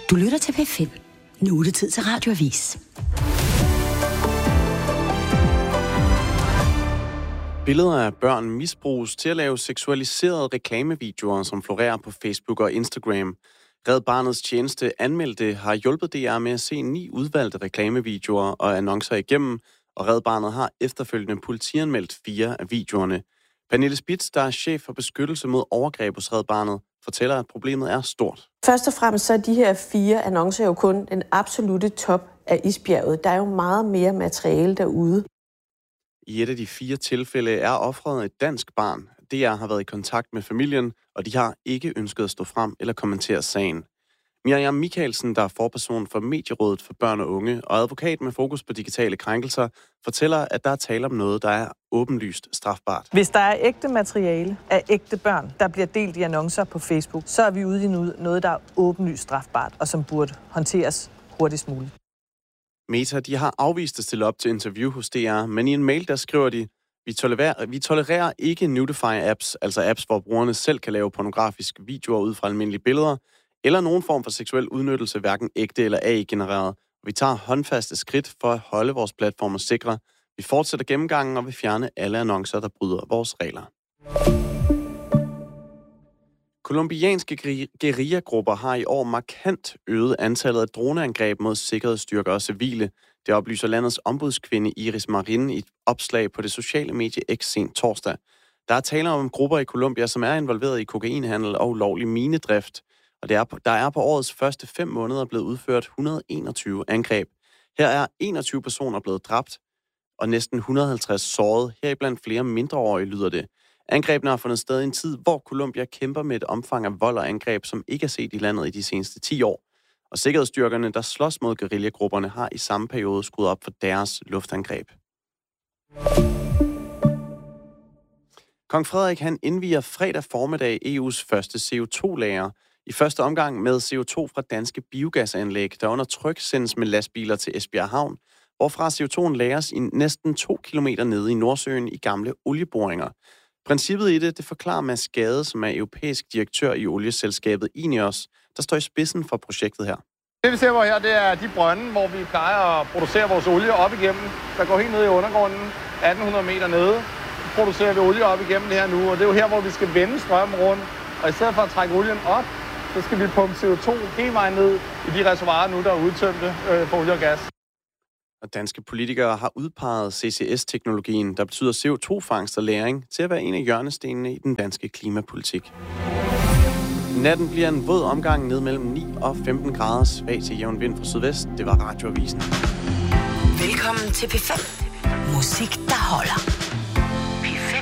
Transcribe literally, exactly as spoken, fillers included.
Du lytter til P fem. Nu er det tid til Radioavis. Billeder af børn misbruges til at lave seksualiserede reklamevideoer, som florerer på Facebook og Instagram. Red Barnets tjeneste anmeldte har hjulpet D R med at se ni udvalgte reklamevideoer og annoncer igennem, og Red Barnet har efterfølgende politianmeldt fire af videoerne. Pernille Spitz, der er chef for beskyttelse mod overgreb hos Red Barnet, fortæller, at problemet er stort. Først og fremmest så er de her fire annoncer jo kun den absolute top af isbjerget. Der er jo meget mere materiale derude. I et af de fire tilfælde er offeret et dansk barn. D R har været i kontakt med familien, og de har ikke ønsket at stå frem eller kommentere sagen. Miriam Michaelsen, der er forperson for Medierådet for Børn og Unge og advokat med fokus på digitale krænkelser, fortæller, at der er tale om noget, der er åbenlyst strafbart. Hvis der er ægte materiale af ægte børn, der bliver delt i annoncer på Facebook, så er vi ude i noget, der er åbenlyst strafbart og som burde håndteres hurtigst muligt. Meta, de har afvist at stille op til interview hos D R, men i en mail, der skriver de, vi tolererer, vi tolererer ikke Nudify-apps, altså apps, hvor brugerne selv kan lave pornografiske videoer ud fra almindelige billeder, eller nogen form for seksuel udnyttelse, hverken ægte eller A I-genereret. Vi tager håndfaste skridt for at holde vores platformer sikre. Vi fortsætter gennemgangen og vil fjerne alle annoncer, der bryder vores regler. Kolumbianske guerillagrupper har i år markant øget antallet af droneangreb mod sikkerhedsstyrker og civile. Det oplyser landets ombudskvinde Iris Marin i et opslag på det sociale medie X sent torsdag. Der er tale om grupper i Colombia, som er involveret i kokainhandel og ulovlig minedrift. Og det er på, der er på årets første fem måneder blevet udført et hundrede og enogtyve angreb. Her er enogtyve personer blevet dræbt, og næsten et hundrede og halvtreds såret, heriblandt flere mindreårige, lyder det. Angrebene har fundet sted i en tid, hvor Colombia kæmper med et omfang af vold og angreb, som ikke er set i landet i de seneste ti år. Og sikkerhedsstyrkerne, der slås mod guerillagrupperne, har i samme periode skruet op for deres luftangreb. Kong Frederik han indvier fredag formiddag E U's første C O to lager. I første omgang med C O to fra danske biogasanlæg, der under tryk sendes med lastbiler til Esbjerg Havn, hvorfra C O to'en lagres i næsten to kilometer nede i Nordsøen i gamle olieboringer. Princippet i det, det forklarer Mads Gade, som er europæisk direktør i olieselskabet Ineos, der står i spidsen for projektet her. Det vi ser på her, det er de brønde, hvor vi plejer at producere vores olie op igennem. Der går helt ned i undergrunden, atten hundrede meter nede. Så producerer vi olie op igennem det her nu, og det er jo her, hvor vi skal vende strømmen rundt. Og i stedet for at trække olien op, så skal vi pumpe C O to hele vejen ned i de reservoirer nu, der er udtømte øh, for olie og gas. Og danske politikere har udpeget C C S-teknologien, der betyder C O to-fangst og lagring, til at være en af hjørnestenene i den danske klimapolitik. Natten bliver en våd omgang ned mellem ni og femten grader, svag til jævn vind fra sydvest. Det var Radioavisen. Velkommen til P fem. Musik, der holder.